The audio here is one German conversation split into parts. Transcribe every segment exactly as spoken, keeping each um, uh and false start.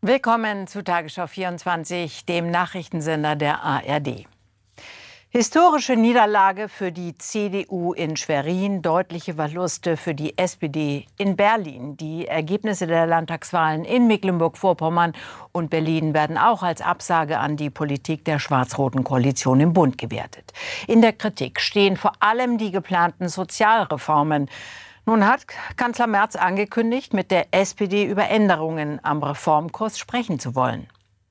Willkommen zu Tagesschau vierundzwanzig, dem Nachrichtensender der A R D. Historische Niederlage für die C D U in Schwerin, deutliche Verluste für die S P D in Berlin. Die Ergebnisse der Landtagswahlen in Mecklenburg-Vorpommern und Berlin werden auch als Absage an die Politik der schwarz-roten Koalition im Bund gewertet. In der Kritik stehen vor allem die geplanten Sozialreformen. Nun hat Kanzler Merz angekündigt, mit der S P D über Änderungen am Reformkurs sprechen zu wollen.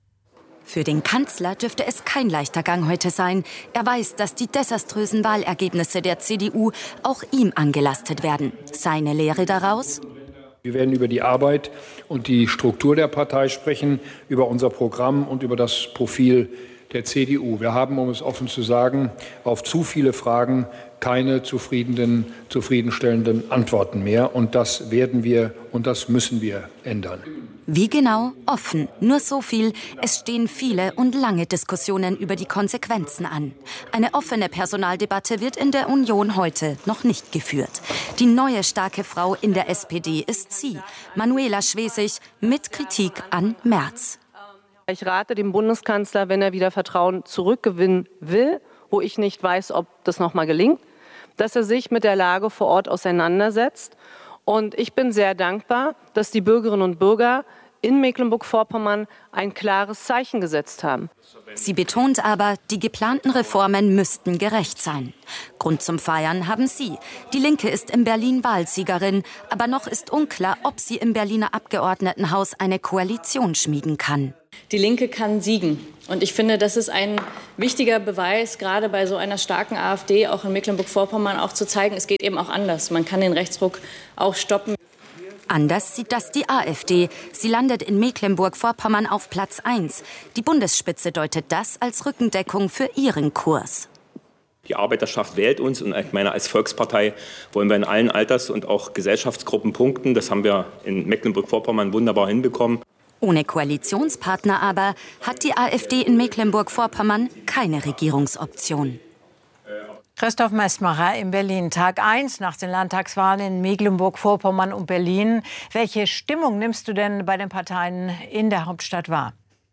Für den Kanzler dürfte es kein leichter Gang heute sein. Er weiß, dass die desaströsen Wahlergebnisse der C D U auch ihm angelastet werden. Seine Lehre daraus? Wir werden über die Arbeit und die Struktur der Partei sprechen, über unser Programm und über das Profil der C D U. Wir haben, um es offen zu sagen, auf zu viele Fragen keine zufriedenen, zufriedenstellenden Antworten mehr. Und das werden wir und das müssen wir ändern. Wie genau? Offen. Nur so viel. Es stehen viele und lange Diskussionen über die Konsequenzen an. Eine offene Personaldebatte wird in der Union heute noch nicht geführt. Die neue starke Frau in der S P D ist sie, Manuela Schwesig, mit Kritik an Merz. Ich rate dem Bundeskanzler, wenn er wieder Vertrauen zurückgewinnen will, wo ich nicht weiß, ob das noch mal gelingt, dass er sich mit der Lage vor Ort auseinandersetzt. Und ich bin sehr dankbar, dass die Bürgerinnen und Bürger in Mecklenburg-Vorpommern ein klares Zeichen gesetzt haben. Sie betont aber, die geplanten Reformen müssten gerecht sein. Grund zum Feiern haben sie. Die Linke ist in Berlin Wahlsiegerin, aber noch ist unklar, ob sie im Berliner Abgeordnetenhaus eine Koalition schmieden kann. Die Linke kann siegen. Und ich finde, das ist ein wichtiger Beweis, gerade bei so einer starken AfD, auch in Mecklenburg-Vorpommern, auch zu zeigen, es geht eben auch anders. Man kann den Rechtsruck auch stoppen. Anders sieht das die AfD. Sie landet in Mecklenburg-Vorpommern auf Platz eins. Die Bundesspitze deutet das als Rückendeckung für ihren Kurs. Die Arbeiterschaft wählt uns und ich meine, als Volkspartei wollen wir in allen Alters- und auch Gesellschaftsgruppen punkten. Das haben wir in Mecklenburg-Vorpommern wunderbar hinbekommen. Ohne Koalitionspartner aber hat die AfD in Mecklenburg-Vorpommern keine Regierungsoption. Christoph Messmacher in Berlin, Tag eins nach den Landtagswahlen in Mecklenburg-Vorpommern und Berlin. Welche Stimmung nimmst du denn bei den Parteien in der Hauptstadt wahr?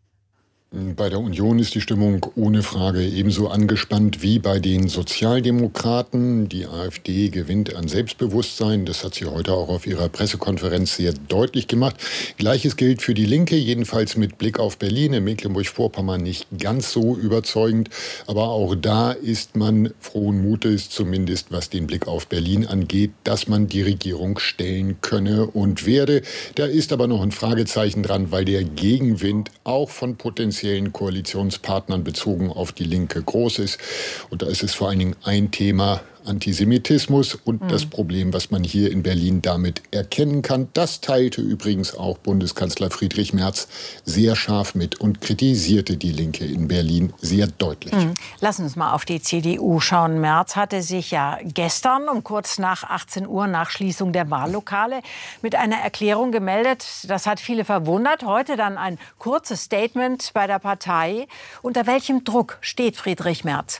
Bei der Union ist die Stimmung ohne Frage ebenso angespannt wie bei den Sozialdemokraten. Die AfD gewinnt an Selbstbewusstsein. Das hat sie heute auch auf ihrer Pressekonferenz sehr deutlich gemacht. Gleiches gilt für die Linke, jedenfalls mit Blick auf Berlin. In Mecklenburg-Vorpommern nicht ganz so überzeugend. Aber auch da ist man frohen Mutes, zumindest was den Blick auf Berlin angeht, dass man die Regierung stellen könne und werde. Da ist aber noch ein Fragezeichen dran, weil der Gegenwind auch von potenziellen Koalitionspartnern bezogen auf die Linke groß ist. Und da ist es vor allen Dingen ein Thema: Antisemitismus und mhm. das Problem, was man hier in Berlin damit erkennen kann. Das teilte übrigens auch Bundeskanzler Friedrich Merz sehr scharf mit und kritisierte die Linke in Berlin sehr deutlich. Mhm. Lassen uns mal auf die C D U schauen. Merz hatte sich ja gestern um kurz nach achtzehn Uhr nach Schließung der Wahllokale mit einer Erklärung gemeldet. Das hat viele verwundert. Heute dann ein kurzes Statement bei der Partei. Unter welchem Druck steht Friedrich Merz?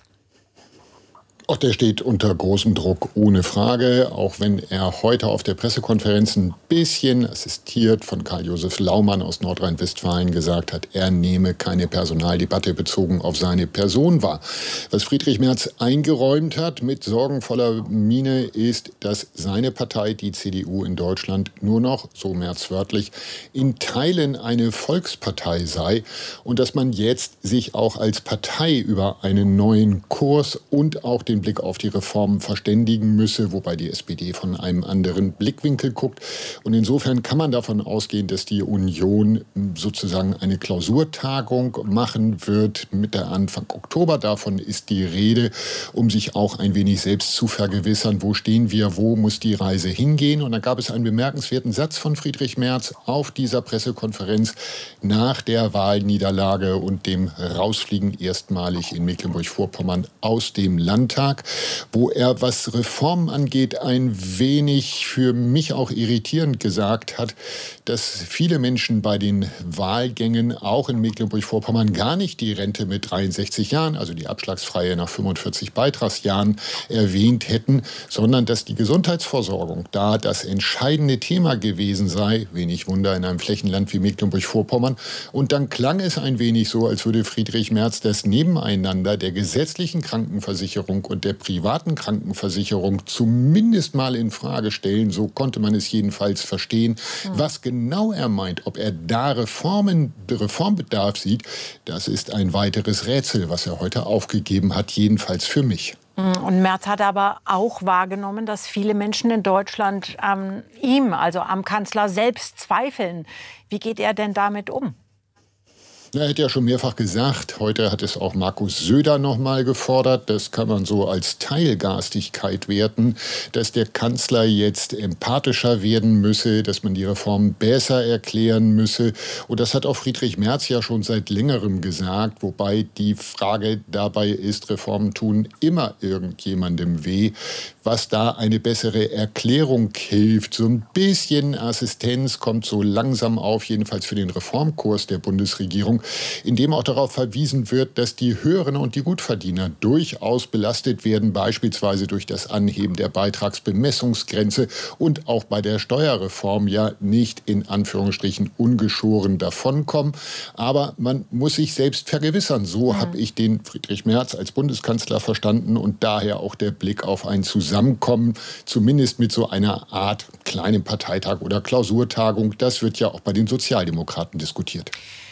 Auch der steht unter großem Druck, ohne Frage. Auch wenn er heute auf der Pressekonferenz ein bisschen assistiert von Karl-Josef Laumann aus Nordrhein-Westfalen gesagt hat, er nehme keine Personaldebatte bezogen auf seine Person wahr. Was Friedrich Merz eingeräumt hat mit sorgenvoller Miene ist, dass seine Partei, die C D U in Deutschland, nur noch, so Merz wörtlich, in Teilen eine Volkspartei sei und dass man jetzt sich auch als Partei über einen neuen Kurs und auch den Blick auf die Reformen verständigen müsse, wobei die S P D von einem anderen Blickwinkel guckt. Und insofern kann man davon ausgehen, dass die Union sozusagen eine Klausurtagung machen wird mit der Anfang Oktober. Davon ist die Rede, um sich auch ein wenig selbst zu vergewissern, wo stehen wir, wo muss die Reise hingehen. Und da gab es einen bemerkenswerten Satz von Friedrich Merz auf dieser Pressekonferenz nach der Wahlniederlage und dem Rausfliegen erstmalig in Mecklenburg-Vorpommern aus dem Landtag. Bundestag, wo er, was Reformen angeht, ein wenig für mich auch irritierend gesagt hat, dass viele Menschen bei den Wahlgängen auch in Mecklenburg-Vorpommern gar nicht die Rente mit dreiundsechzig Jahren, also die abschlagsfreie nach fünfundvierzig Beitragsjahren, erwähnt hätten, sondern dass die Gesundheitsversorgung da das entscheidende Thema gewesen sei. Wenig Wunder in einem Flächenland wie Mecklenburg-Vorpommern. Und dann klang es ein wenig so, als würde Friedrich Merz das Nebeneinander der gesetzlichen Krankenversicherung und der privaten Krankenversicherung zumindest mal in Frage stellen. So konnte man es jedenfalls verstehen. Mhm. Was genau er meint, ob er da Reformen, Reformbedarf sieht, das ist ein weiteres Rätsel, was er heute aufgegeben hat, jedenfalls für mich. Und Merz hat aber auch wahrgenommen, dass viele Menschen in Deutschland an ihm, also am Kanzler selbst, zweifeln. Wie geht er denn damit um? Er hat ja schon mehrfach gesagt, heute hat es auch Markus Söder noch mal gefordert, das kann man so als Teilgarstigkeit werten, dass der Kanzler jetzt empathischer werden müsse, dass man die Reform besser erklären müsse. Und das hat auch Friedrich Merz ja schon seit längerem gesagt, wobei die Frage dabei ist, Reformen tun immer irgendjemandem weh. Was da eine bessere Erklärung hilft, so ein bisschen Assistenz kommt so langsam auf, jedenfalls für den Reformkurs der Bundesregierung, in dem auch darauf verwiesen wird, dass die Höheren und die Gutverdiener durchaus belastet werden, beispielsweise durch das Anheben der Beitragsbemessungsgrenze und auch bei der Steuerreform ja nicht in Anführungsstrichen ungeschoren davonkommen. Aber man muss sich selbst vergewissern. So mhm. habe ich den Friedrich Merz als Bundeskanzler verstanden und daher auch der Blick auf ein Zusammenkommen, zumindest mit so einer Art kleinen Parteitag oder Klausurtagung. Das wird ja auch bei den Sozialdemokraten diskutiert.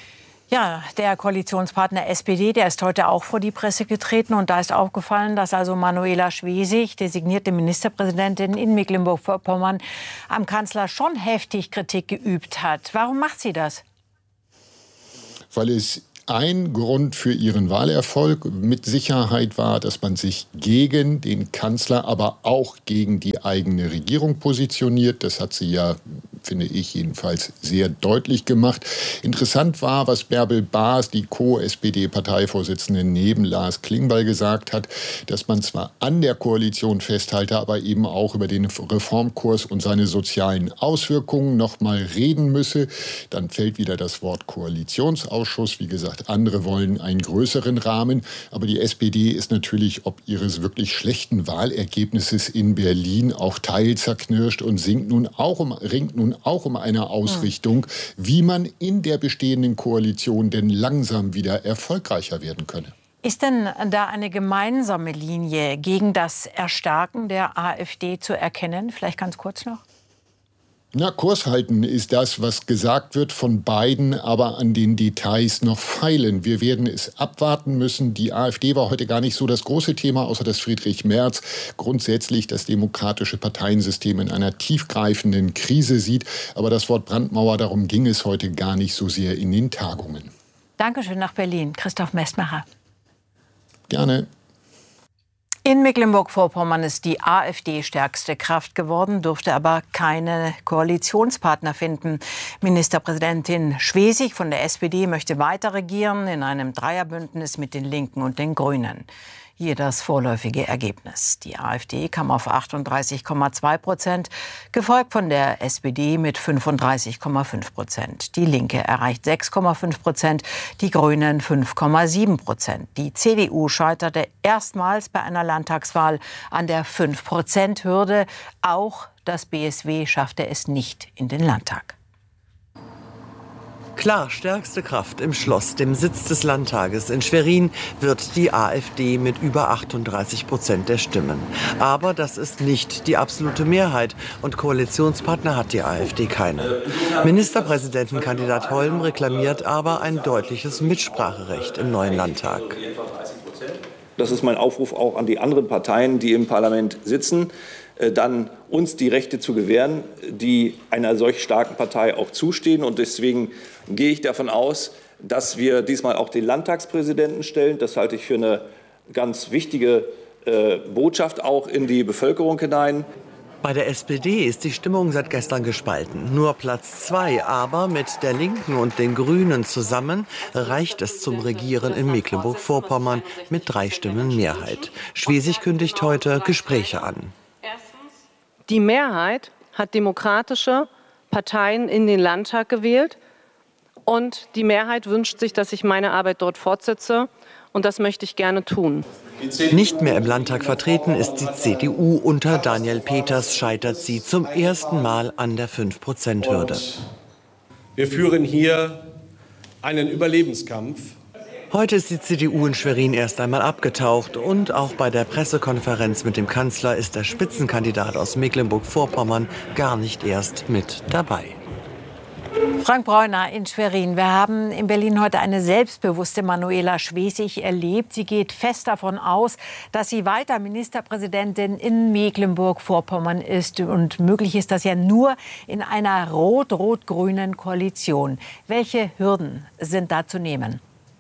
Ja, der Koalitionspartner S P D, der ist heute auch vor die Presse getreten. Und da ist aufgefallen, dass also Manuela Schwesig, designierte Ministerpräsidentin in Mecklenburg-Vorpommern, am Kanzler schon heftig Kritik geübt hat. Warum macht sie das? Weil es ein Grund für ihren Wahlerfolg mit Sicherheit war, dass man sich gegen den Kanzler, aber auch gegen die eigene Regierung positioniert. Das hat sie ja, finde ich jedenfalls, sehr deutlich gemacht. Interessant war, was Bärbel Baas, die Co-S P D-Parteivorsitzende, neben Lars Klingbeil gesagt hat, dass man zwar an der Koalition festhalte, aber eben auch über den Reformkurs und seine sozialen Auswirkungen noch mal reden müsse. Dann fällt wieder das Wort Koalitionsausschuss. Wie gesagt, andere wollen einen größeren Rahmen. Aber die S P D ist natürlich ob ihres wirklich schlechten Wahlergebnisses in Berlin auch teilzerknirscht und singt nun auch um, ringt nun auch um eine Ausrichtung, wie man in der bestehenden Koalition denn langsam wieder erfolgreicher werden könne. Ist denn da eine gemeinsame Linie gegen das Erstarken der AfD zu erkennen? Vielleicht ganz kurz noch. Na, Kurs halten ist das, was gesagt wird von beiden, aber an den Details noch feilen. Wir werden es abwarten müssen. Die AfD war heute gar nicht so das große Thema, außer dass Friedrich Merz grundsätzlich das demokratische Parteiensystem in einer tiefgreifenden Krise sieht. Aber das Wort Brandmauer, darum ging es heute gar nicht so sehr in den Tagungen. Dankeschön nach Berlin. Christoph Mestmacher. Gerne. In Mecklenburg-Vorpommern ist die AfD stärkste Kraft geworden, durfte aber keine Koalitionspartner finden. Ministerpräsidentin Schwesig von der S P D möchte weiter regieren in einem Dreierbündnis mit den Linken und den Grünen. Hier das vorläufige Ergebnis. Die AfD kam auf achtunddreißig Komma zwei Prozent, gefolgt von der S P D mit fünfunddreißig Komma fünf Prozent. Die Linke erreicht sechs Komma fünf Prozent, die Grünen fünf Komma sieben Prozent. Die C D U scheiterte erstmals bei einer Landtagswahl an der fünf Prozent Hürde. Auch das B S W schaffte es nicht in den Landtag. Klar, stärkste Kraft im Schloss, dem Sitz des Landtages in Schwerin, wird die AfD mit über achtunddreißig Prozent der Stimmen. Aber das ist nicht die absolute Mehrheit und Koalitionspartner hat die AfD keine. Ministerpräsidentenkandidat Holm reklamiert aber ein deutliches Mitspracherecht im neuen Landtag. Das ist mein Aufruf auch an die anderen Parteien, die im Parlament sitzen, dann uns die Rechte zu gewähren, die einer solch starken Partei auch zustehen. Und deswegen gehe ich davon aus, dass wir diesmal auch den Landtagspräsidenten stellen. Das halte ich für eine ganz wichtige äh, Botschaft auch in die Bevölkerung hinein. Bei der S P D ist die Stimmung seit gestern gespalten. Nur Platz zwei, aber mit der Linken und den Grünen zusammen reicht es zum Regieren in Mecklenburg-Vorpommern mit drei Stimmen Mehrheit. Schwesig kündigt heute Gespräche an. Die Mehrheit hat demokratische Parteien in den Landtag gewählt und die Mehrheit wünscht sich, dass ich meine Arbeit dort fortsetze und das möchte ich gerne tun. Nicht mehr im Landtag vertreten ist die C D U. Unter Daniel Peters scheitert sie zum ersten Mal an der fünf Prozent Hürde. Wir führen hier einen Überlebenskampf. Heute ist die C D U in Schwerin erst einmal abgetaucht und auch bei der Pressekonferenz mit dem Kanzler ist der Spitzenkandidat aus Mecklenburg-Vorpommern gar nicht erst mit dabei. Frank Bräuner in Schwerin. Wir haben in Berlin heute eine selbstbewusste Manuela Schwesig erlebt. Sie geht fest davon aus, dass sie weiter Ministerpräsidentin in Mecklenburg-Vorpommern ist. Und möglich ist das ja nur in einer rot-rot-grünen Koalition. Welche Hürden sind da zu nehmen?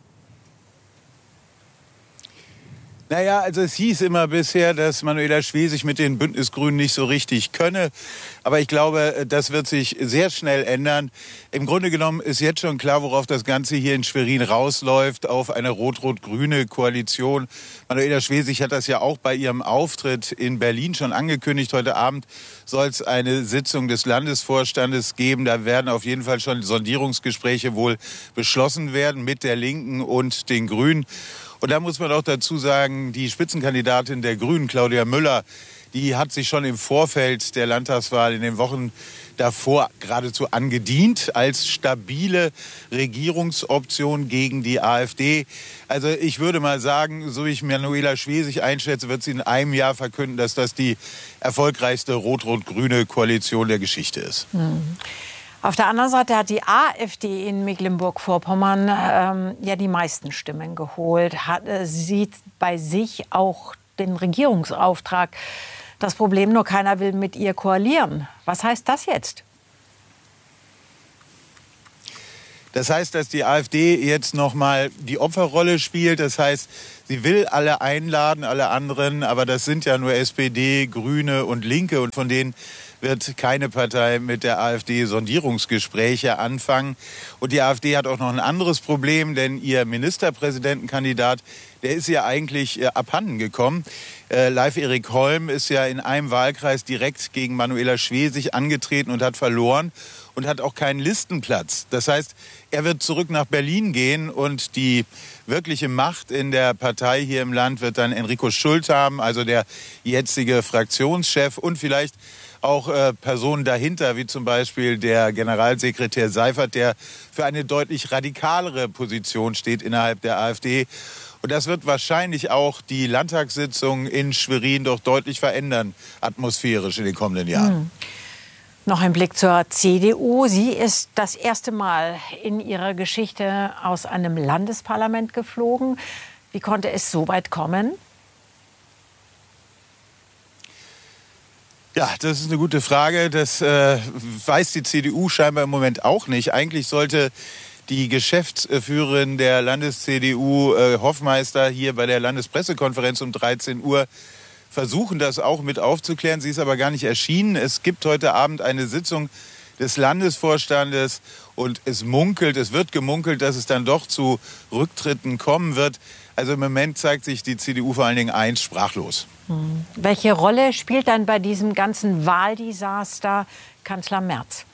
Naja, also es hieß immer bisher, dass Manuela Schwesig mit den Bündnisgrünen nicht so richtig könne. Aber ich glaube, das wird sich sehr schnell ändern. Im Grunde genommen ist jetzt schon klar, worauf das Ganze hier in Schwerin rausläuft, auf eine rot-rot-grüne Koalition. Manuela Schwesig hat das ja auch bei ihrem Auftritt in Berlin schon angekündigt. Heute Abend soll es eine Sitzung des Landesvorstandes geben. Da werden auf jeden Fall schon Sondierungsgespräche wohl beschlossen werden mit der Linken und den Grünen. Und da muss man auch dazu sagen, die Spitzenkandidatin der Grünen, Claudia Müller, die hat sich schon im Vorfeld der Landtagswahl in den Wochen davor geradezu angedient als stabile Regierungsoption gegen die AfD. Also ich würde mal sagen, so wie ich Manuela Schwesig einschätze, wird sie in einem Jahr verkünden, dass das die erfolgreichste rot-rot-grüne Koalition der Geschichte ist. Hm. Auf der anderen Seite hat die AfD in Mecklenburg-Vorpommern ähm, ja die meisten Stimmen geholt, hat, äh, sieht bei sich auch den Regierungsauftrag. Das Problem nur, keiner will mit ihr koalieren. Was heißt das jetzt? Das heißt, dass die AfD jetzt noch mal die Opferrolle spielt. Das heißt, sie will alle einladen, alle anderen, aber das sind ja nur S P D, Grüne und Linke und von denen wird keine Partei mit der AfD Sondierungsgespräche anfangen. Und die AfD hat auch noch ein anderes Problem, denn ihr Ministerpräsidentenkandidat, der ist ja eigentlich äh, abhanden gekommen. Äh, Leif Erik Holm ist ja in einem Wahlkreis direkt gegen Manuela Schwesig angetreten und hat verloren und hat auch keinen Listenplatz. Das heißt, er wird zurück nach Berlin gehen und die wirkliche Macht in der Partei hier im Land wird dann Enrico Schulte haben, also der jetzige Fraktionschef und vielleicht auch äh, Personen dahinter, wie zum Beispiel der Generalsekretär Seifert, der für eine deutlich radikalere Position steht innerhalb der AfD. Und das wird wahrscheinlich auch die Landtagssitzung in Schwerin doch deutlich verändern, atmosphärisch in den kommenden Jahren. Hm. Noch ein Blick zur C D U. Sie ist das erste Mal in ihrer Geschichte aus einem Landesparlament geflogen. Wie konnte es so weit kommen? Ja, das ist eine gute Frage. Das äh, weiß die C D U scheinbar im Moment auch nicht. Eigentlich sollte die Geschäftsführerin der Landes-C D U, äh, Hoffmeister, hier bei der Landespressekonferenz um dreizehn Uhr versuchen, das auch mit aufzuklären. Sie ist aber gar nicht erschienen. Es gibt heute Abend eine Sitzung des Landesvorstandes und es munkelt, es wird gemunkelt, dass es dann doch zu Rücktritten kommen wird. Also im Moment zeigt sich die C D U vor allen Dingen eins, sprachlos. Hm. Welche Rolle spielt dann bei diesem ganzen Wahldesaster Kanzler Merz?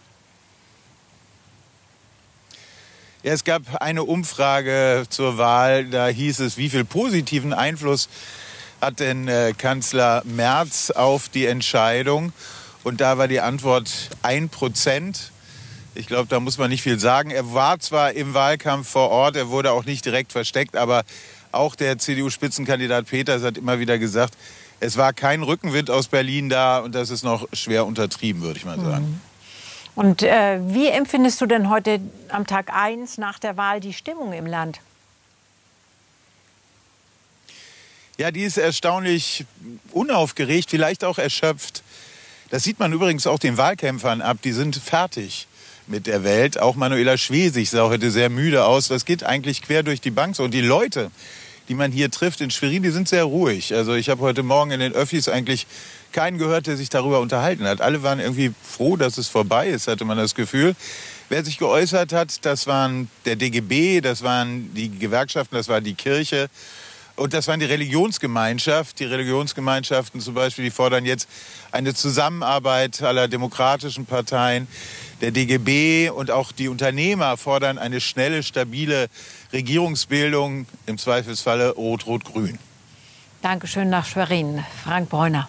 Ja, es gab eine Umfrage zur Wahl, da hieß es, wie viel positiven Einfluss hat denn äh, Kanzler Merz auf die Entscheidung? Und da war die Antwort ein Prozent. Ich glaube, da muss man nicht viel sagen. Er war zwar im Wahlkampf vor Ort, er wurde auch nicht direkt versteckt, aber auch der C D U-Spitzenkandidat Peters hat immer wieder gesagt, es war kein Rückenwind aus Berlin da und das ist noch schwer untertrieben, würde ich mal sagen. Und äh, wie empfindest du denn heute am Tag eins nach der Wahl die Stimmung im Land? Ja, die ist erstaunlich unaufgeregt, vielleicht auch erschöpft. Das sieht man übrigens auch den Wahlkämpfern ab. Die sind fertig mit der Welt. Auch Manuela Schwesig sah heute sehr müde aus. Das geht eigentlich quer durch die Bank so. Und die Leute, die man hier trifft in Schwerin, die sind sehr ruhig. Also ich habe heute Morgen in den Öffis eigentlich keinen gehört, der sich darüber unterhalten hat. Alle waren irgendwie froh, dass es vorbei ist, hatte man das Gefühl. Wer sich geäußert hat, das waren der D G B, das waren die Gewerkschaften, das war die Kirche und das waren die Religionsgemeinschaft. Die Religionsgemeinschaften zum Beispiel, die fordern jetzt eine Zusammenarbeit aller demokratischen Parteien. Der D G B und auch die Unternehmer fordern eine schnelle, stabile Regierungsbildung, im Zweifelsfalle Rot-Rot-Grün. Dankeschön nach Schwerin. Frank Bräuner.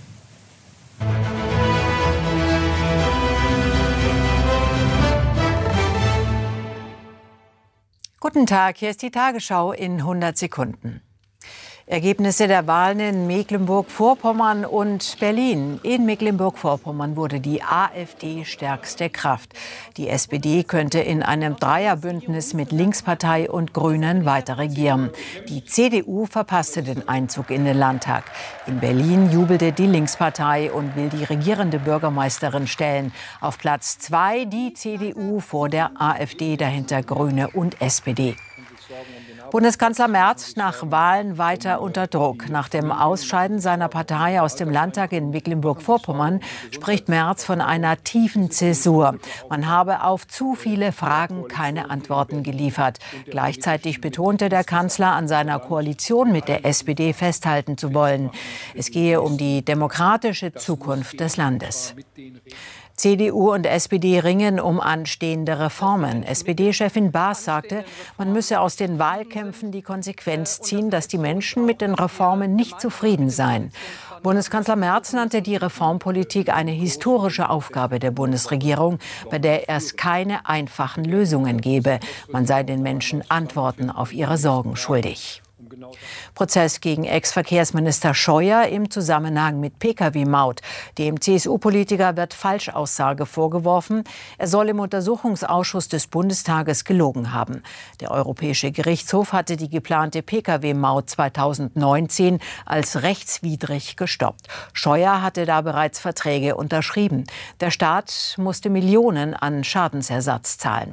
Guten Tag, hier ist die Tagesschau in hundert Sekunden. Ergebnisse der Wahlen in Mecklenburg-Vorpommern und Berlin. In Mecklenburg-Vorpommern wurde die AfD stärkste Kraft. Die S P D könnte in einem Dreierbündnis mit Linkspartei und Grünen weiter regieren. Die C D U verpasste den Einzug in den Landtag. In Berlin jubelte die Linkspartei und will die regierende Bürgermeisterin stellen. Auf Platz zwei die C D U vor der AfD, dahinter Grüne und S P D. Bundeskanzler Merz nach Wahlen weiter unter Druck. Nach dem Ausscheiden seiner Partei aus dem Landtag in Mecklenburg-Vorpommern spricht Merz von einer tiefen Zäsur. Man habe auf zu viele Fragen keine Antworten geliefert. Gleichzeitig betonte der Kanzler, an seiner Koalition mit der S P D festhalten zu wollen. Es gehe um die demokratische Zukunft des Landes. C D U und S P D ringen um anstehende Reformen. S P D-Chefin Baas sagte, man müsse aus den Wahlkämpfen die Konsequenz ziehen, dass die Menschen mit den Reformen nicht zufrieden seien. Bundeskanzler Merz nannte die Reformpolitik eine historische Aufgabe der Bundesregierung, bei der es keine einfachen Lösungen gebe. Man sei den Menschen Antworten auf ihre Sorgen schuldig. Prozess gegen Ex-Verkehrsminister Scheuer im Zusammenhang mit P K W-Maut. Dem C S U-Politiker wird Falschaussage vorgeworfen. Er soll im Untersuchungsausschuss des Bundestages gelogen haben. Der Europäische Gerichtshof hatte die geplante P K W-Maut zweitausendneunzehn als rechtswidrig gestoppt. Scheuer hatte da bereits Verträge unterschrieben. Der Staat musste Millionen an Schadensersatz zahlen.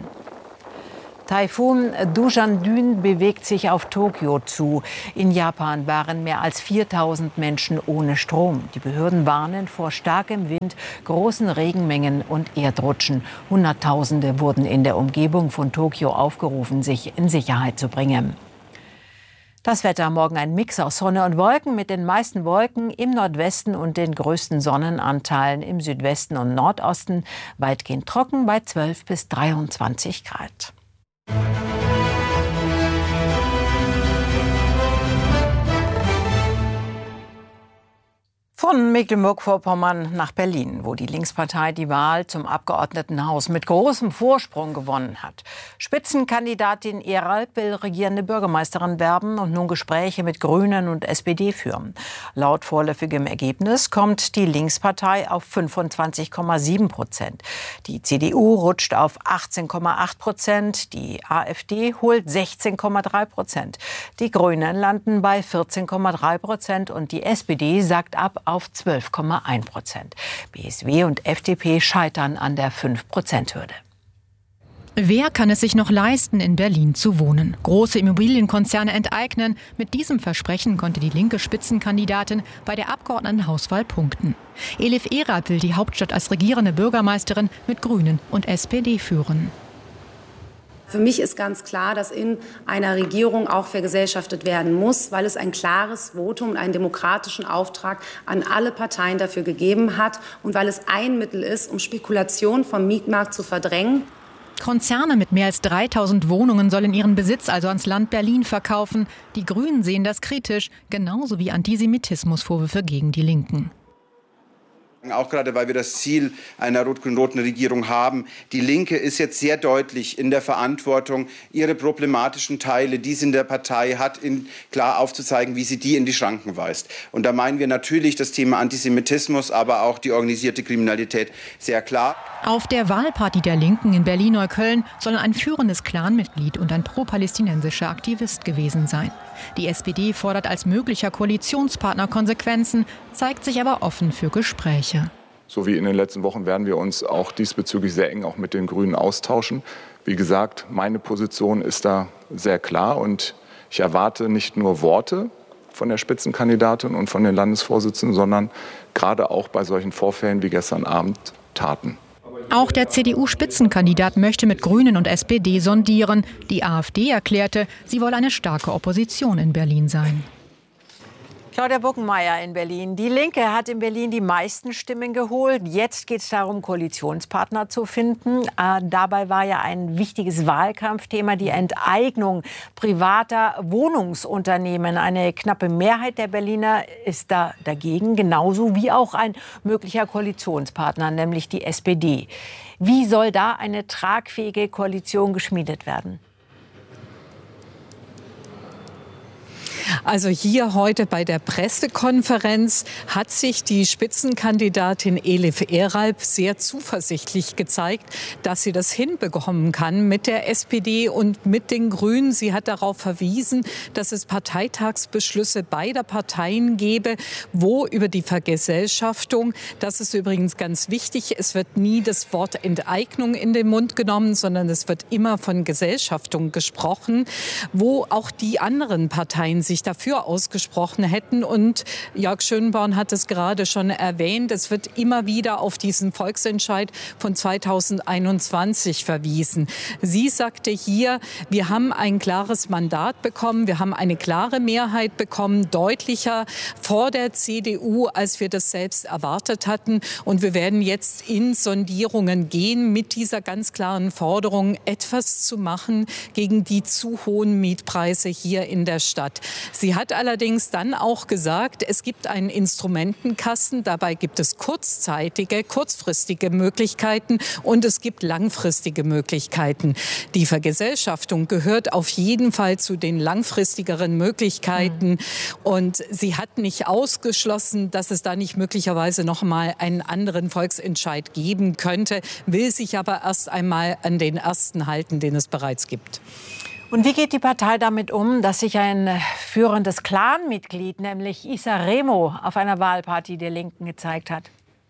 Taifun Dujandun bewegt sich auf Tokio zu. In Japan waren mehr als viertausend Menschen ohne Strom. Die Behörden warnen vor starkem Wind, großen Regenmengen und Erdrutschen. Hunderttausende wurden in der Umgebung von Tokio aufgerufen, sich in Sicherheit zu bringen. Das Wetter: morgen ein Mix aus Sonne und Wolken mit den meisten Wolken im Nordwesten und den größten Sonnenanteilen im Südwesten und Nordosten. Weitgehend trocken bei zwölf bis dreiundzwanzig Grad. Von Mecklenburg-Vorpommern nach Berlin, wo die Linkspartei die Wahl zum Abgeordnetenhaus mit großem Vorsprung gewonnen hat. Spitzenkandidatin Eralp will regierende Bürgermeisterin werben und nun Gespräche mit Grünen und S P D führen. Laut vorläufigem Ergebnis kommt die Linkspartei auf fünfundzwanzig Komma sieben Prozent. Die C D U rutscht auf achtzehn Komma acht Prozent. Die AfD holt sechzehn Komma drei Prozent. Die Grünen landen bei vierzehn Komma drei Prozent und die S P D sackt ab auf zwölf Komma eins Prozent. B S W und F D P scheitern an der fünf Prozent Hürde. Wer kann es sich noch leisten, in Berlin zu wohnen? Große Immobilienkonzerne enteignen. Mit diesem Versprechen konnte die linke Spitzenkandidatin bei der Abgeordnetenhauswahl punkten. Elif Eralp will die Hauptstadt als regierende Bürgermeisterin mit Grünen und S P D führen. Für mich ist ganz klar, dass in einer Regierung auch vergesellschaftet werden muss, weil es ein klares Votum und einen demokratischen Auftrag an alle Parteien dafür gegeben hat und weil es ein Mittel ist, um Spekulation vom Mietmarkt zu verdrängen. Konzerne mit mehr als dreitausend Wohnungen sollen ihren Besitz also ans Land Berlin verkaufen. Die Grünen sehen das kritisch, genauso wie Antisemitismusvorwürfe gegen die Linken. Auch gerade, weil wir das Ziel einer rot-grün-roten Regierung haben. Die Linke ist jetzt sehr deutlich in der Verantwortung, ihre problematischen Teile, die sie in der Partei hat, in, klar aufzuzeigen, wie sie die in die Schranken weist. Und da meinen wir natürlich das Thema Antisemitismus, aber auch die organisierte Kriminalität sehr klar. Auf der Wahlparty der Linken in Berlin-Neukölln soll ein führendes Clanmitglied und ein pro-palästinensischer Aktivist gewesen sein. Die S P D fordert als möglicher Koalitionspartner Konsequenzen, zeigt sich aber offen für Gespräche. So wie in den letzten Wochen werden wir uns auch diesbezüglich sehr eng auch mit den Grünen austauschen. Wie gesagt, meine Position ist da sehr klar und ich erwarte nicht nur Worte von der Spitzenkandidatin und von den Landesvorsitzenden, sondern gerade auch bei solchen Vorfällen wie gestern Abend taten. Auch der C D U-Spitzenkandidat möchte mit Grünen und S P D sondieren. Die AfD erklärte, sie wolle eine starke Opposition in Berlin sein. Claudia Buckenmeier in Berlin. Die Linke hat in Berlin die meisten Stimmen geholt. Jetzt geht es darum, Koalitionspartner zu finden. Äh, dabei war ja ein wichtiges Wahlkampfthema die Enteignung privater Wohnungsunternehmen. Eine knappe Mehrheit der Berliner ist da dagegen, genauso wie auch ein möglicher Koalitionspartner, nämlich die S P D. Wie soll da eine tragfähige Koalition geschmiedet werden? Also hier heute bei der Pressekonferenz hat sich die Spitzenkandidatin Elif Eralp sehr zuversichtlich gezeigt, dass sie das hinbekommen kann mit der S P D und mit den Grünen. Sie hat darauf verwiesen, dass es Parteitagsbeschlüsse beider Parteien gebe, wo über die Vergesellschaftung, das ist übrigens ganz wichtig, es wird nie das Wort Enteignung in den Mund genommen, sondern es wird immer von Gesellschaftung gesprochen, wo auch die anderen Parteien sich dafür ausgesprochen hätten. Und Jörg Schönborn hat es gerade schon erwähnt, es wird immer wieder auf diesen Volksentscheid von zweitausendeinundzwanzig verwiesen. Sie sagte hier, wir haben ein klares Mandat bekommen, wir haben eine klare Mehrheit bekommen, deutlicher vor der C D U, als wir das selbst erwartet hatten. Und wir werden jetzt in Sondierungen gehen mit dieser ganz klaren Forderung, etwas zu machen gegen die zu hohen Mietpreise hier in der Stadt. Sie hat allerdings dann auch gesagt, es gibt einen Instrumentenkasten. Dabei gibt es kurzzeitige, kurzfristige Möglichkeiten und es gibt langfristige Möglichkeiten. Die Vergesellschaftung gehört auf jeden Fall zu den langfristigeren Möglichkeiten. Mhm. Und sie hat nicht ausgeschlossen, dass es da nicht möglicherweise noch mal einen anderen Volksentscheid geben könnte, will sich aber erst einmal an den ersten halten, den es bereits gibt. Und wie geht die Partei damit um, dass sich ein führendes Clan-Mitglied, nämlich Issa Remo, auf einer Wahlparty der Linken gezeigt hat?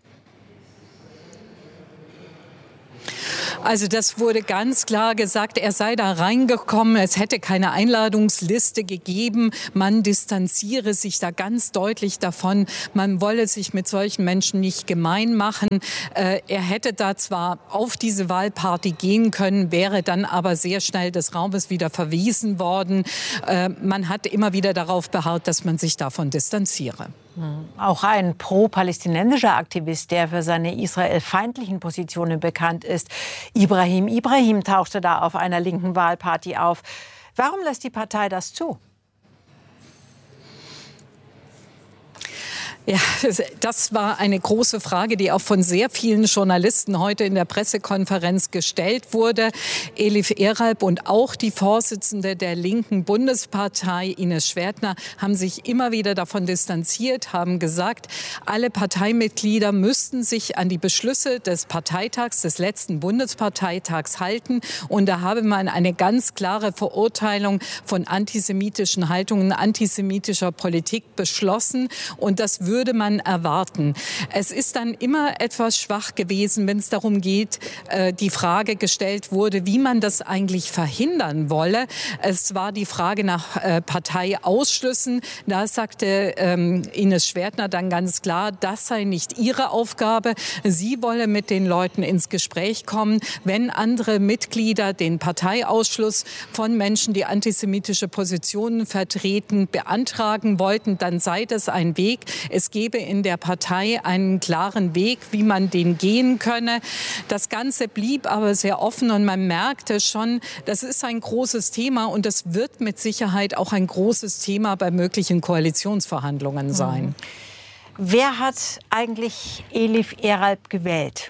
Also das wurde ganz klar gesagt, er sei da reingekommen, es hätte keine Einladungsliste gegeben, man distanziere sich da ganz deutlich davon, man wolle sich mit solchen Menschen nicht gemein machen. Äh, er hätte da zwar auf diese Wahlparty gehen können, wäre dann aber sehr schnell des Raumes wieder verwiesen worden. Äh, man hat immer wieder darauf beharrt, dass man sich davon distanziere. Auch ein pro-palästinensischer Aktivist, der für seine israelfeindlichen Positionen bekannt ist, Ibrahim Ibrahim, tauchte da auf einer linken Wahlparty auf. Warum lässt die Partei das zu? Ja, das war eine große Frage, die auch von sehr vielen Journalisten heute in der Pressekonferenz gestellt wurde. Elif Eralp und auch die Vorsitzende der linken Bundespartei, Ines Schwertner, haben sich immer wieder davon distanziert, haben gesagt, alle Parteimitglieder müssten sich an die Beschlüsse des Parteitags, des letzten Bundesparteitags halten. Und da habe man eine ganz klare Verurteilung von antisemitischen Haltungen, antisemitischer Politik beschlossen. Und das würde würde man erwarten. Es ist dann immer etwas schwach gewesen, wenn es darum geht, äh, die Frage gestellt wurde, wie man das eigentlich verhindern wolle. Es war die Frage nach äh, Parteiausschlüssen. Da sagte ähm, Ines Schwertner dann ganz klar, das sei nicht ihre Aufgabe. Sie wolle mit den Leuten ins Gespräch kommen. Wenn andere Mitglieder den Parteiausschluss von Menschen, die antisemitische Positionen vertreten, beantragen wollten, dann sei das ein Weg. Es gebe in der Partei einen klaren Weg, wie man den gehen könne. Das Ganze blieb aber sehr offen und man merkte schon, das ist ein großes Thema und das wird mit Sicherheit auch ein großes Thema bei möglichen Koalitionsverhandlungen sein. Mhm. Wer hat eigentlich Elif Eralp gewählt?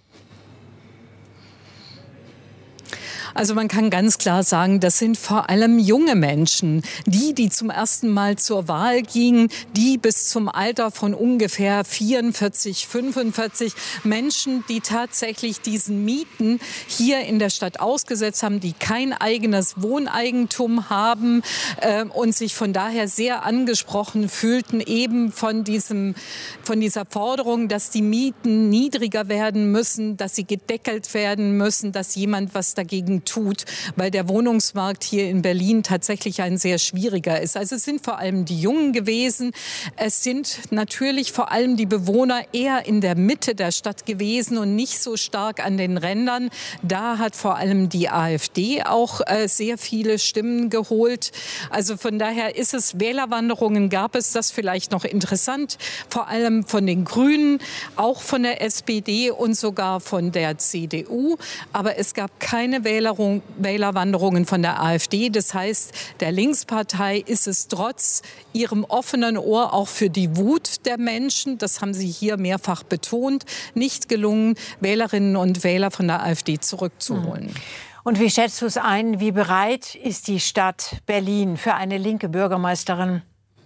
Also man kann ganz klar sagen, das sind vor allem junge Menschen, die, die zum ersten Mal zur Wahl gingen, die bis zum Alter von ungefähr vierundvierzig, fünfundvierzig Menschen, die tatsächlich diesen Mieten hier in der Stadt ausgesetzt haben, die kein eigenes Wohneigentum haben äh, und sich von daher sehr angesprochen fühlten, eben von diesem, von dieser Forderung, dass die Mieten niedriger werden müssen, dass sie gedeckelt werden müssen, dass jemand was dagegen Moment tut, weil der Wohnungsmarkt hier in Berlin tatsächlich ein sehr schwieriger ist. Also es sind vor allem die Jungen gewesen. Es sind natürlich vor allem die Bewohner eher in der Mitte der Stadt gewesen und nicht so stark an den Rändern. Da hat vor allem die AfD auch äh, sehr viele Stimmen geholt. Also von daher ist es, Wählerwanderungen gab es, das vielleicht noch interessant, vor allem von den Grünen, auch von der S P D und sogar von der C D U. Aber es gab keine Wählerung, Wählerwanderungen von der AfD. Das heißt, der Linkspartei ist es trotz ihrem offenen Ohr auch für die Wut der Menschen, das haben Sie hier mehrfach betont, nicht gelungen, Wählerinnen und Wähler von der AfD zurückzuholen. Und wie schätzt du es ein? Wie bereit ist die Stadt Berlin für eine linke Bürgermeisterin?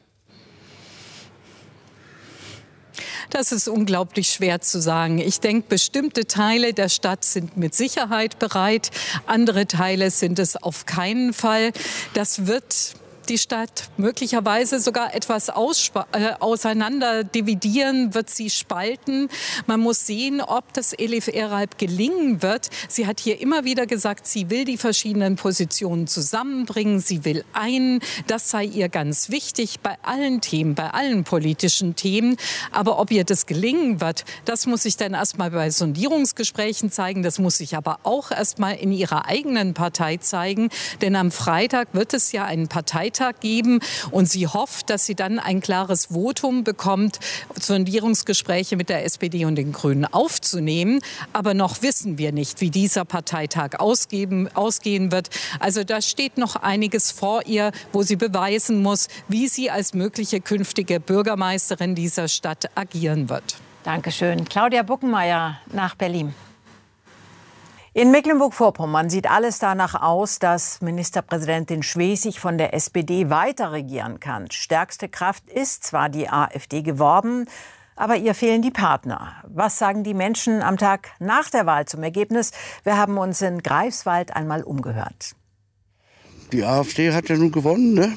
Das ist unglaublich schwer zu sagen. Ich denke, bestimmte Teile der Stadt sind mit Sicherheit bereit. Andere Teile sind es auf keinen Fall. Das wird die Stadt möglicherweise sogar etwas äh, auseinander dividieren, wird sie spalten. Man muss sehen, ob das Elif Eralp gelingen wird. Sie hat hier immer wieder gesagt, sie will die verschiedenen Positionen zusammenbringen. Sie will einen. Das sei ihr ganz wichtig bei allen Themen, bei allen politischen Themen. Aber ob ihr das gelingen wird, das muss sich dann erst mal bei Sondierungsgesprächen zeigen. Das muss sich aber auch erst mal in ihrer eigenen Partei zeigen. Denn am Freitag wird es ja einen Parteitag geben und sie hofft, dass sie dann ein klares Votum bekommt, Sondierungsgespräche mit der S P D und den Grünen aufzunehmen. Aber noch wissen wir nicht, wie dieser Parteitag ausgeben, ausgehen wird. Also da steht noch einiges vor ihr, wo sie beweisen muss, wie sie als mögliche künftige Bürgermeisterin dieser Stadt agieren wird. Dankeschön. Claudia Buckenmeier nach Berlin. In Mecklenburg-Vorpommern sieht alles danach aus, dass Ministerpräsidentin Schwesig von der S P D weiter regieren kann. Stärkste Kraft ist zwar die AfD geworden, aber ihr fehlen die Partner. Was sagen die Menschen am Tag nach der Wahl zum Ergebnis? Wir haben uns in Greifswald einmal umgehört. Die AfD hat ja nun gewonnen, ne?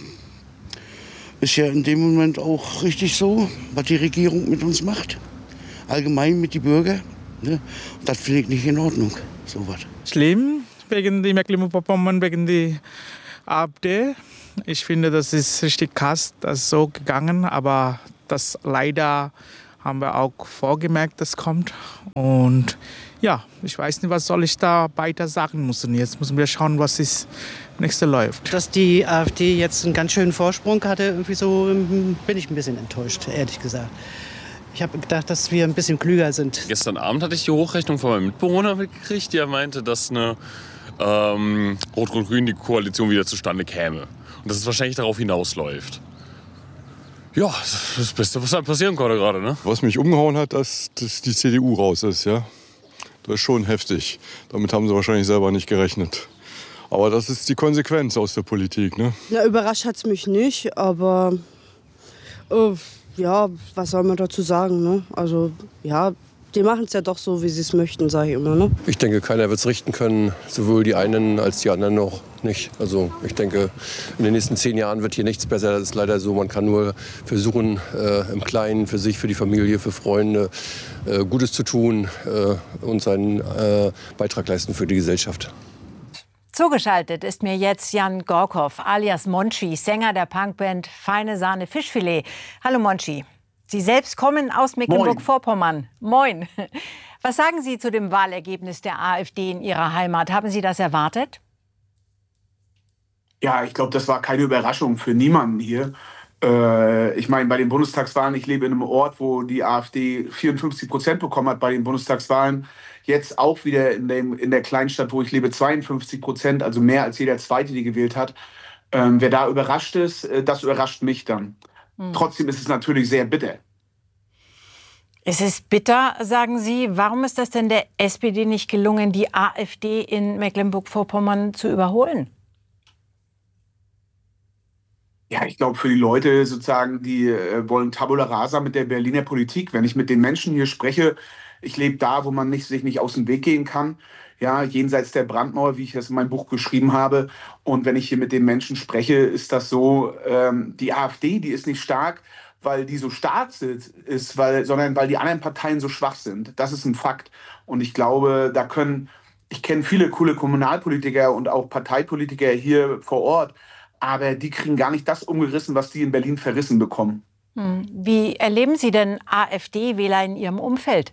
Ist ja in dem Moment auch richtig so, was die Regierung mit uns macht. Allgemein mit den Bürgern. Ne? Und das finde ich nicht in Ordnung. So was. Schlimm wegen die Mecklenburg-Vorpommern, wegen die AfD. Ich finde, das ist richtig krass, das ist so gegangen. Aber das leider haben wir auch vorgemerkt, das kommt. Und ja, ich weiß nicht, was soll ich da weiter sagen müssen. Jetzt müssen wir schauen, was das nächste läuft. Dass die AfD jetzt einen ganz schönen Vorsprung hatte, irgendwie so, bin ich ein bisschen enttäuscht, ehrlich gesagt. Ich habe gedacht, dass wir ein bisschen klüger sind. Gestern Abend hatte ich die Hochrechnung von meinem Mitbewohner mitgekriegt, der meinte, dass eine ähm, Rot-Rot-Grün die Koalition wieder zustande käme. Und dass es wahrscheinlich darauf hinausläuft. Ja, das ist das Beste, was halt passieren konnte gerade, ne? Was mich umgehauen hat, dass, dass die C D U raus ist, ja. Das ist schon heftig. Damit haben sie wahrscheinlich selber nicht gerechnet. Aber das ist die Konsequenz aus der Politik, ne? Ja, überrascht hat es mich nicht, aber äh, ja, was soll man dazu sagen, ne? Also, ja, die machen es ja doch so, wie sie es möchten, sage ich immer, ne? Ich denke, keiner wird es richten können, sowohl die einen als die anderen noch nicht. Also ich denke, in den nächsten zehn Jahren wird hier nichts besser. Das ist leider so. Man kann nur versuchen, äh, im Kleinen für sich, für die Familie, für Freunde äh, Gutes zu tun äh, und seinen äh, Beitrag leisten für die Gesellschaft. Zugeschaltet ist mir jetzt Jan Gorkow, alias Monchi, Sänger der Punkband Feine Sahne Fischfilet. Hallo Monchi. Sie selbst kommen aus Mecklenburg-Vorpommern. Moin. Was sagen Sie zu dem Wahlergebnis der AfD in Ihrer Heimat? Haben Sie das erwartet? Ja, ich glaube, das war keine Überraschung für niemanden hier. Äh, ich meine, bei den Bundestagswahlen, ich lebe in einem Ort, wo die AfD vierundfünfzig Prozent bekommen hat bei den Bundestagswahlen. Jetzt auch wieder in, dem, in der Kleinstadt, wo ich lebe, zweiundfünfzig Prozent, also mehr als jeder Zweite, die gewählt hat. Ähm, wer da überrascht ist, äh, das überrascht mich dann. Hm. Trotzdem ist es natürlich sehr bitter. Es ist bitter, sagen Sie. Warum ist das denn der S P D nicht gelungen, die AfD in Mecklenburg-Vorpommern zu überholen? Ja, ich glaube, für die Leute sozusagen, die äh, wollen Tabula Rasa mit der Berliner Politik. Wenn ich mit den Menschen hier spreche, ich lebe da, wo man nicht, sich nicht aus dem Weg gehen kann, ja, jenseits der Brandmauer, wie ich das in meinem Buch geschrieben habe. Und wenn ich hier mit den Menschen spreche, ist das so, ähm, die AfD, die ist nicht stark, weil die so stark ist, weil, sondern weil die anderen Parteien so schwach sind. Das ist ein Fakt. Und ich glaube, da können ich kenne viele coole Kommunalpolitiker und auch Parteipolitiker hier vor Ort, aber die kriegen gar nicht das umgerissen, was die in Berlin verrissen bekommen. Wie erleben Sie denn AfD-Wähler in Ihrem Umfeld?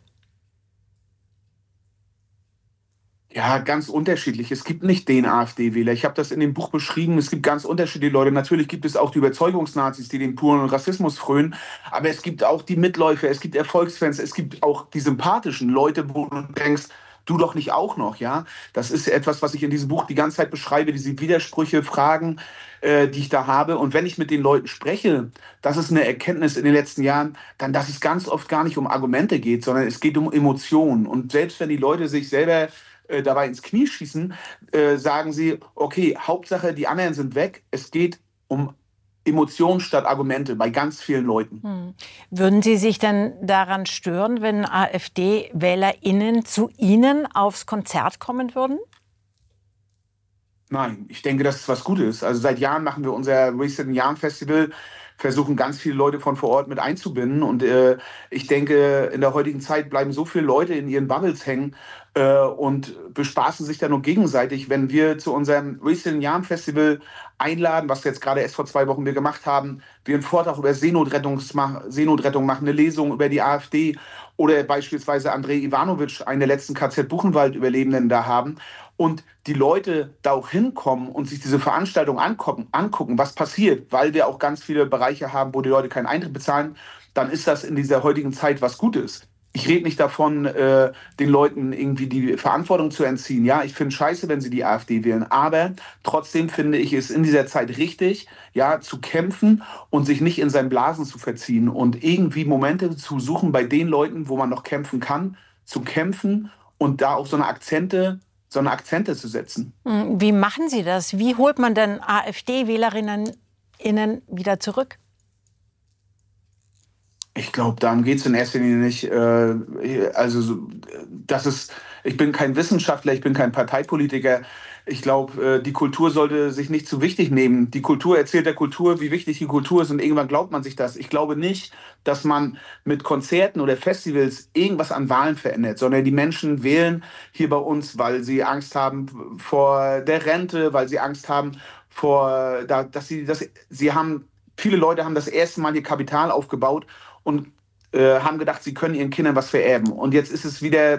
Ja, ganz unterschiedlich. Es gibt nicht den AfD-Wähler. Ich habe das in dem Buch beschrieben. Es gibt ganz unterschiedliche Leute. Natürlich gibt es auch die Überzeugungsnazis, die den puren Rassismus frönen. Aber es gibt auch die Mitläufer, es gibt Erfolgsfans, es gibt auch die sympathischen Leute, wo du denkst, du doch nicht auch noch, ja? Das ist etwas, was ich in diesem Buch die ganze Zeit beschreibe, diese Widersprüche, Fragen, äh, die ich da habe. Und wenn ich mit den Leuten spreche, das ist eine Erkenntnis in den letzten Jahren, dann, dass es ganz oft gar nicht um Argumente geht, sondern es geht um Emotionen. Und selbst wenn die Leute sich selber äh, dabei ins Knie schießen, äh, sagen sie, okay, Hauptsache, die anderen sind weg. Es geht um Emotionen statt Argumente bei ganz vielen Leuten. Hm. Würden Sie sich denn daran stören, wenn AfD-WählerInnen zu Ihnen aufs Konzert kommen würden? Nein, ich denke, das ist was Gutes. Also seit Jahren machen wir unser Wasted Young Festival, versuchen ganz viele Leute von vor Ort mit einzubinden. Und äh, ich denke, in der heutigen Zeit bleiben so viele Leute in ihren Bubbles hängen äh, und bespaßen sich dann nur gegenseitig. Wenn wir zu unserem Wasted Young Festival einladen, was jetzt gerade erst vor zwei Wochen wir gemacht haben, wir einen Vortrag über Seenotrettung Seenotrettung machen, eine Lesung über die AfD oder beispielsweise Andrej Ivanovic, einen der letzten K Z Buchenwald-Überlebenden da haben, und die Leute da auch hinkommen und sich diese Veranstaltung angucken, angucken, was passiert, weil wir auch ganz viele Bereiche haben, wo die Leute keinen Eintritt bezahlen, dann ist das in dieser heutigen Zeit was Gutes. Ich rede nicht davon, äh, den Leuten irgendwie die Verantwortung zu entziehen. Ja, ich finde es scheiße, wenn sie die AfD wählen, aber trotzdem finde ich es in dieser Zeit richtig, ja, zu kämpfen und sich nicht in seinen Blasen zu verziehen und irgendwie Momente zu suchen bei den Leuten, wo man noch kämpfen kann, zu kämpfen und da auch so eine Akzente so eine Akzente zu setzen. Wie machen Sie das? Wie holt man denn AfD-Wählerinnen innen wieder zurück? Ich glaube, darum geht es in erster Linie nicht. Äh, also, das ist, ich bin kein Wissenschaftler, ich bin kein Parteipolitiker. Ich glaube, äh, die Kultur sollte sich nicht zu wichtig nehmen. Die Kultur erzählt der Kultur, wie wichtig die Kultur ist, und irgendwann glaubt man sich das. Ich glaube nicht, dass man mit Konzerten oder Festivals irgendwas an Wahlen verändert, sondern die Menschen wählen hier bei uns, weil sie Angst haben vor der Rente, weil sie Angst haben vor, dass sie, dass sie haben, viele Leute haben das erste Mal hier Kapital aufgebaut und äh, haben gedacht, sie können ihren Kindern was vererben. Und jetzt ist es wieder